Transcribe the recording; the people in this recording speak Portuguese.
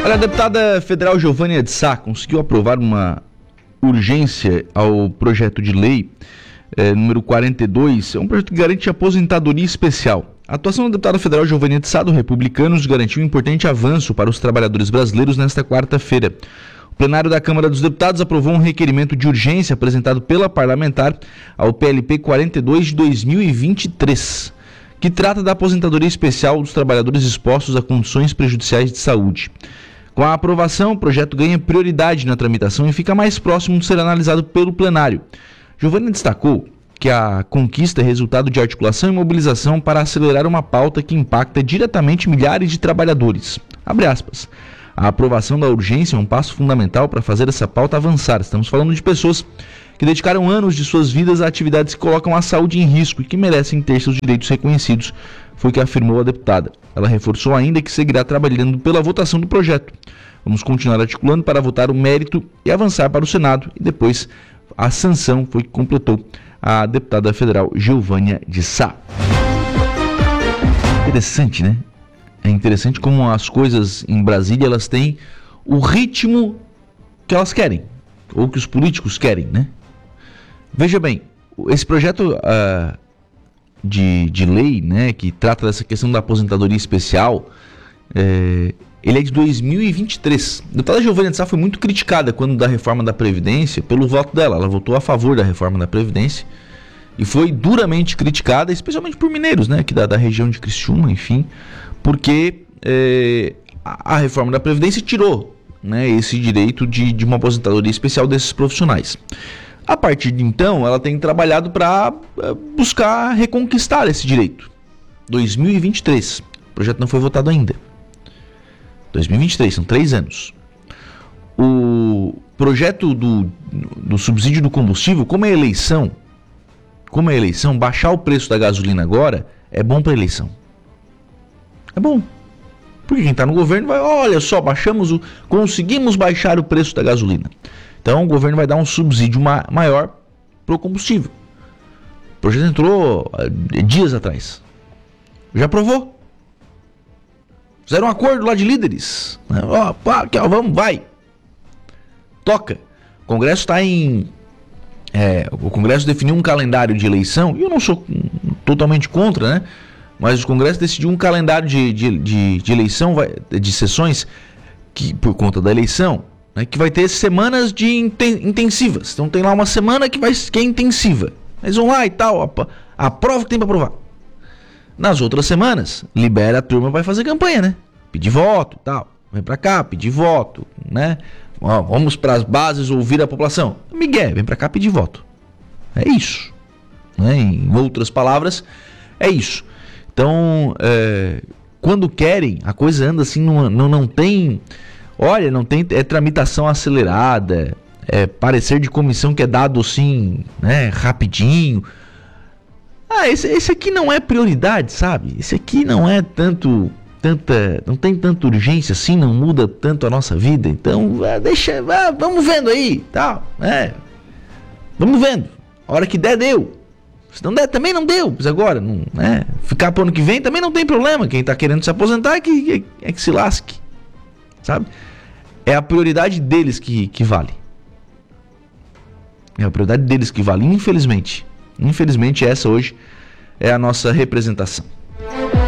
Olha, a deputada federal Giovânia de Sá conseguiu aprovar uma urgência ao projeto de lei número 42, é um projeto que garante aposentadoria especial. A atuação da deputada federal Giovânia de Sá, do Republicanos, garantiu um importante avanço para os trabalhadores brasileiros nesta quarta-feira. O plenário da Câmara dos Deputados aprovou um requerimento de urgência apresentado pela parlamentar ao PLP 42 de 2023, que trata da aposentadoria especial dos trabalhadores expostos a condições prejudiciais de saúde. Com a aprovação, o projeto ganha prioridade na tramitação e fica mais próximo de ser analisado pelo plenário. Giovânia destacou que a conquista é resultado de articulação e mobilização para acelerar uma pauta que impacta diretamente milhares de trabalhadores. Abre aspas. A aprovação da urgência é um passo fundamental para fazer essa pauta avançar. Estamos falando de pessoas que dedicaram anos de suas vidas a atividades que colocam a saúde em risco e que merecem ter seus direitos reconhecidos, foi o que afirmou a deputada. Ela reforçou ainda que seguirá trabalhando pela votação do projeto. Vamos continuar articulando para votar o mérito e avançar para o Senado, e depois a sanção foi que completou a deputada federal Giovânia de Sá. Interessante, né? É interessante como as coisas em Brasília, elas têm o ritmo que elas querem, ou que os políticos querem, né? Veja bem, esse projeto de lei, né, que trata dessa questão da aposentadoria especial, ele é de 2023. A deputada Giovânia de Sá foi muito criticada quando da reforma da Previdência pelo voto dela. Ela votou a favor da reforma da Previdência e foi duramente criticada, especialmente por mineiros, né, aqui da região de Criciúma, enfim, porque a reforma da Previdência tirou, né, esse direito de uma aposentadoria especial desses profissionais. A partir de então, ela tem trabalhado para buscar reconquistar esse direito. 2023, o projeto não foi votado ainda. 2023, são 3 anos. O projeto do subsídio do combustível, como é eleição, baixar o preço da gasolina agora é bom para eleição. É bom. Porque quem está no governo vai, olha só, conseguimos baixar o preço da gasolina. Então o governo vai dar um subsídio maior para o combustível. O projeto entrou dias atrás. Já aprovou. Fizeram um acordo lá de líderes. Vamos, vai. Toca. O Congresso está o Congresso definiu um calendário de eleição, e eu não sou totalmente contra, né? Mas o Congresso decidiu um calendário de eleição, de sessões, que, por conta da eleição, né, que vai ter semanas de intensivas. Então tem lá uma semana que é intensiva. Eles vão lá e tal, aprova o que tem para aprovar. Nas outras semanas, libera a turma, vai fazer campanha, né? Pedir voto e tal. Vem pra cá, pedir voto, né? Vamos pras bases ouvir a população. Miguel, vem pra cá pedir voto. É isso. Né? Em outras palavras, é isso. Então, quando querem, a coisa anda assim, não tem... Olha, não tem tramitação acelerada, parecer de comissão que é dado assim, né, rapidinho. Esse aqui não é prioridade, sabe? Esse aqui não é não tem tanta urgência assim, não muda tanto a nossa vida. Então, vamos vendo aí, tal, vamos vendo. A hora que der, deu. Se não der, também não deu. Mas agora, ficar pro ano que vem também não tem problema. Quem tá querendo se aposentar é que se lasque, sabe? É a prioridade deles que vale. É a prioridade deles que vale, infelizmente. Infelizmente, essa hoje é a nossa representação.